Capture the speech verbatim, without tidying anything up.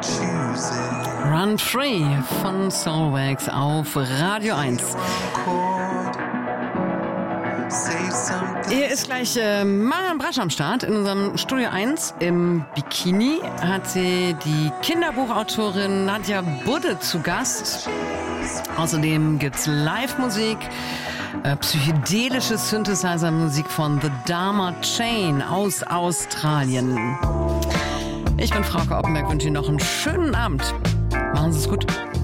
Run Free von Soulwax auf Radio eins. Hier ist gleich äh, Marian Brasch am Start in unserem Studio eins. Im Bikini hat sie die Kinderbuchautorin Nadja Budde zu Gast. Außerdem gibt's Live-Musik, äh, psychedelische Synthesizer-Musik von The Dharma Chain aus Australien. Ich bin Frauke Oppenberg, wünsche Ihnen noch einen schönen Abend. Machen Sie es gut.